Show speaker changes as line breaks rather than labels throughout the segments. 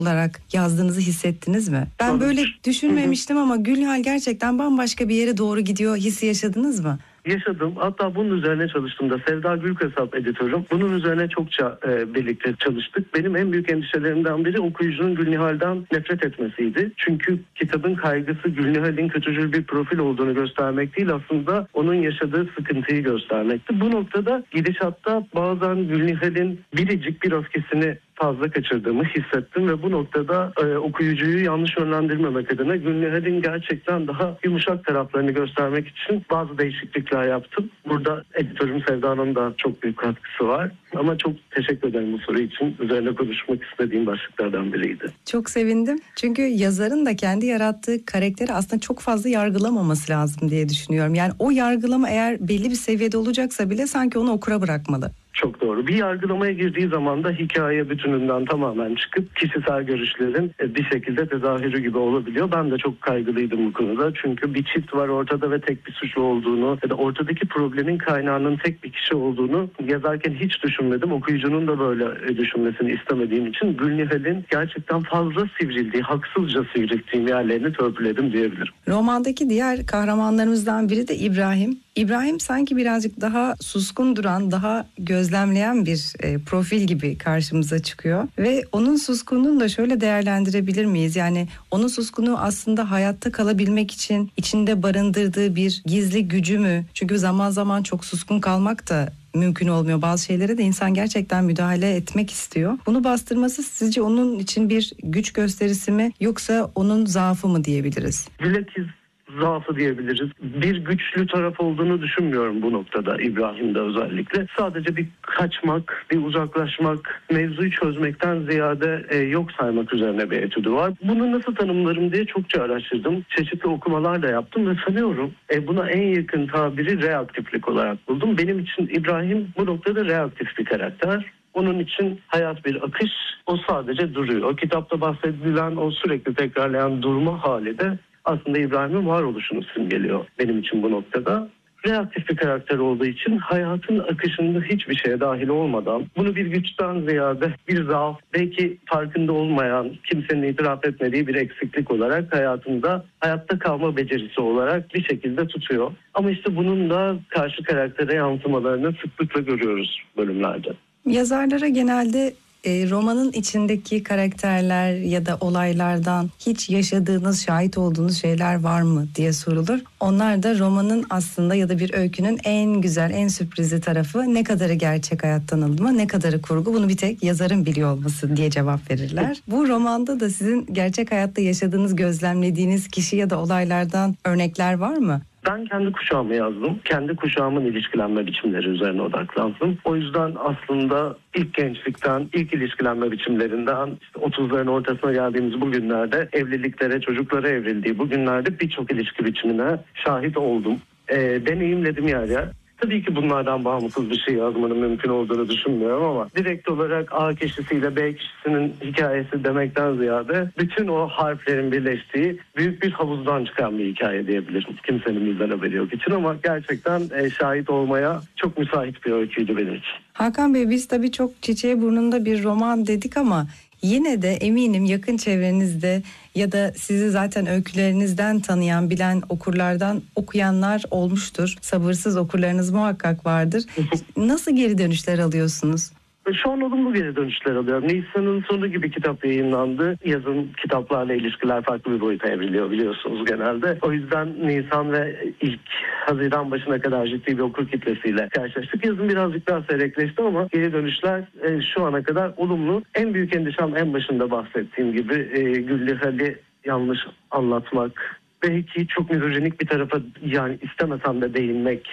olarak yazdığınızı hissettiniz mi? Ben böyle düşünmemiştim ama Gülnihal gerçekten bambaşka bir yere doğru gidiyor hissi yaşadınız mı?
Yaşadım. Hatta bunun üzerine çalıştım da. Sevda Gülkasap editörüm. Bunun üzerine çokça birlikte çalıştık. Benim en büyük endişelerimden biri okuyucunun Gülnihal'den nefret etmesiydi. Çünkü kitabın kaygısı Gülnihal'in kötücül bir profil olduğunu göstermek değil, aslında onun yaşadığı sıkıntıyı göstermekti. Bu noktada gidişatta bazen Gülnihal'in biricik bir öfkesini fazla kaçırdığımı hissettim ve bu noktada okuyucuyu yanlış yönlendirmemek adına Gülnihal'in gerçekten daha yumuşak taraflarını göstermek için bazı değişiklikler yaptım. Burada editörüm Sevda'nın da çok büyük katkısı var. Ama çok teşekkür ederim bu soru için. Üzerine konuşmak istediğim başlıklardan biriydi.
Çok sevindim. Çünkü yazarın da kendi yarattığı karakteri aslında çok fazla yargılamaması lazım diye düşünüyorum. Yani o yargılama eğer belli bir seviyede olacaksa bile sanki onu okura bırakmalı.
Çok doğru. Bir yargılamaya girdiği zaman da hikaye bütününden tamamen çıkıp kişisel görüşlerin bir şekilde tezahürü gibi olabiliyor. Ben de çok kaygılıydım bu konuda. Çünkü bir çift var ortada ve tek bir suçlu olduğunu ya da ortadaki problemin kaynağının tek bir kişi olduğunu yazarken hiç düşünmedim. Okuyucunun da böyle düşünmesini istemediğim için Gülnihal'in gerçekten fazla sivrildiği, haksızca sivrildiğim yerlerini törpüledim diyebilirim.
Romandaki diğer kahramanlarımızdan biri de İbrahim. İbrahim sanki birazcık daha suskun duran, daha gözlemleyen bir profil gibi karşımıza çıkıyor. Ve onun suskunluğunu da şöyle değerlendirebilir miyiz? Yani onun suskunluğu aslında hayatta kalabilmek için içinde barındırdığı bir gizli gücü mü? Çünkü zaman zaman çok suskun kalmak da mümkün olmuyor. Bazı şeylere de insan gerçekten müdahale etmek istiyor. Bunu bastırması sizce onun için bir güç gösterisi mi yoksa onun zaafı mı diyebiliriz?
Bilakis zaafı diyebiliriz. Bir güçlü taraf olduğunu düşünmüyorum bu noktada İbrahim'de özellikle. Sadece bir kaçmak, bir uzaklaşmak, mevzuyu çözmekten ziyade yok saymak üzerine bir etüdü var. Bunu nasıl tanımlarım diye çokça araştırdım. Çeşitli okumalar da yaptım ve sanıyorum buna en yakın tabiri reaktiflik olarak buldum. Benim için İbrahim bu noktada reaktif bir karakter. Onun için hayat bir akış, o sadece duruyor. O kitapta bahsedilen o sürekli tekrarlayan durma hali de aslında İbrahim'in varoluşunu simgeliyor benim için bu noktada. Reaktif bir karakter olduğu için hayatın akışında hiçbir şeye dahil olmadan bunu bir güçten ziyade bir zaaf, belki farkında olmayan, kimsenin itiraf etmediği bir eksiklik olarak hayatında hayatta kalma becerisi olarak bir şekilde tutuyor. Ama işte bunun da karşı karaktere yansımalarını sıklıkla görüyoruz bölümlerde.
Yazarlara genelde romanın içindeki karakterler ya da olaylardan hiç yaşadığınız, şahit olduğunuz şeyler var mı diye sorulur. Onlar da romanın aslında ya da bir öykünün en güzel, en sürprizli tarafı ne kadarı gerçek hayattan alınma, ne kadarı kurgu, bunu bir tek yazarın biliyor olması diye cevap verirler. Bu romanda da sizin gerçek hayatta yaşadığınız, gözlemlediğiniz kişi ya da olaylardan örnekler var mı?
Ben kendi kuşağımı yazdım. Kendi kuşağımın ilişkilenme biçimleri üzerine odaklandım. O yüzden aslında ilk gençlikten, ilk ilişkilenme biçimlerinden 30'ların ortasına geldiğimiz bu günlerde evliliklere, çocuklara evrildiği bu günlerde birçok ilişki biçimine şahit oldum. Deneyimledim yer yer. Tabii ki bunlardan bağımsız bir şey yazmanın mümkün olduğunu düşünmüyorum ama direkt olarak A kişisiyle B kişisinin hikayesi demekten ziyade bütün o harflerin birleştiği büyük bir havuzdan çıkan bir hikaye diyebilirim. Kimsenin bizden haberi yok için ama gerçekten şahit olmaya çok müsait bir öyküydü benim için.
Hakan Bey, biz tabii çok çiçeği burnunda bir roman dedik ama yine de eminim yakın çevrenizde ya da sizi zaten öykülerinizden tanıyan, bilen okurlardan okuyanlar olmuştur. Sabırsız okurlarınız muhakkak vardır. Nasıl geri dönüşler alıyorsunuz?
Şu an olumlu geri dönüşler alıyorum. Nisan'ın sonu gibi kitap yayınlandı. Yazın kitaplarla ilişkiler farklı bir boyuta evriliyor biliyorsunuz genelde. O yüzden Nisan ve ilk Haziran başına kadar ciddi bir okur kitlesiyle karşılaştık. Yazın birazcık daha seyrekleşti ama geri dönüşler şu ana kadar olumlu. En büyük endişem en başında bahsettiğim gibi Gülnihal'i yanlış anlatmak, belki çok mizojinik bir tarafa yani istemesem de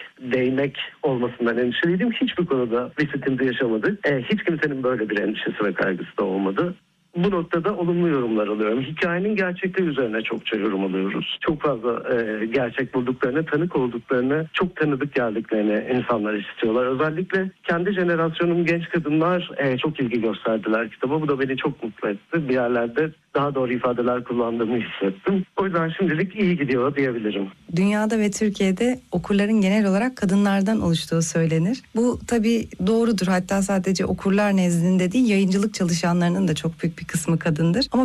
değmek olmasından endişeliydim. Hiçbir konuda bir sıkıntı yaşamadık. Hiç kimsenin böyle bir endişesi ve kaygısı da olmadı. Bu noktada olumlu yorumlar alıyorum. Hikayenin gerçekliği üzerine çokça yorum alıyoruz. Çok fazla gerçek bulduklarını, tanık olduklarını, çok tanıdık geldiklerini insanlar istiyorlar. Özellikle kendi jenerasyonum genç kadınlar çok ilgi gösterdiler kitaba. Bu da beni çok mutlu etti. Bir yerlerde daha doğru ifadeler kullandığımı hissettim. O yüzden şimdilik iyi gidiyor diyebilirim.
Dünyada ve Türkiye'de okurların genel olarak kadınlardan oluştuğu söylenir. Bu tabii doğrudur. Hatta sadece okurlar nezdinde değil, yayıncılık çalışanlarının da çok büyük bir kısmı kadındır. Ama